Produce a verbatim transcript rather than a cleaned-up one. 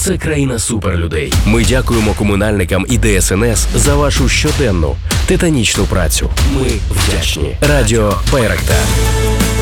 це країна суперлюдей. Ми дякуємо комунальникам і Де Ес Ен Ес за вашу щоденну титанічну працю. Ми вдячні. Радіо Байрактар.